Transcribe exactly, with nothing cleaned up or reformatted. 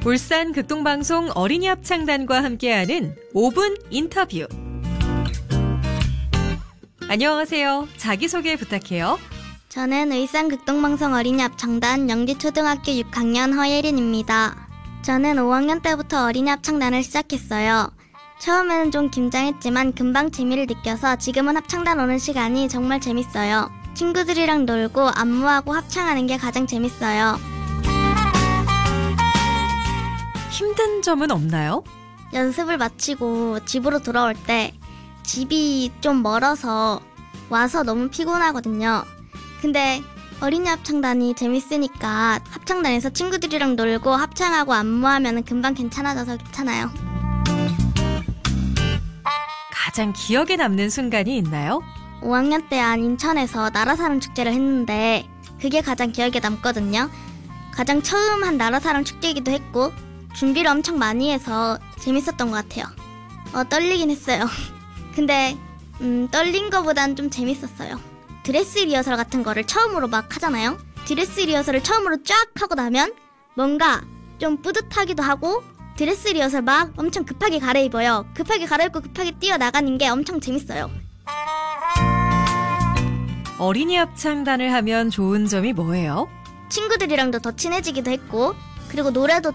울산 극동방송 어린이 합창단과 함께하는 오 분 인터뷰. 안녕하세요. 자기소개 부탁해요. 저는 울산 극동방송 어린이 합창단 영지초등학교 육 학년 허예린입니다. 저는 오 학년 때부터 어린이 합창단을 시작했어요. 처음에는 좀 긴장했지만 금방 재미를 느껴서 지금은 합창단 오는 시간이 정말 재밌어요. 친구들이랑 놀고 안무하고 합창하는 게 가장 재밌어요. 힘든 점은 없나요? 연습을 마치고 집으로 돌아올 때 집이 좀 멀어서 와서 너무 피곤하거든요. 근데 어린이 합창단이 재밌으니까 합창단에서 친구들이랑 놀고 합창하고 안무하면 금방 괜찮아져서 괜찮아요. 가장 기억에 남는 순간이 있나요? 오 학년 때 안 인천에서 나라사랑 축제를 했는데 그게 가장 기억에 남거든요. 가장 처음 한 나라사랑 축제이기도 했고 준비를 엄청 많이 해서 재밌었던 것 같아요. 어, 떨리긴 했어요. 근데 음, 떨린 거보단 좀 재밌었어요. 드레스 리허설 같은 거를 처음으로 막 하잖아요. 드레스 리허설을 처음으로 쫙 하고 나면 뭔가 좀 뿌듯하기도 하고 드레스 리허설 막 엄청 급하게 갈아입어요. 급하게 갈아입고 급하게 뛰어나가는 게 엄청 재밌어요. 어린이 합창단을 하면 좋은 점이 뭐예요? 친구들이랑도 더 친해지기도 했고 그리고 노래도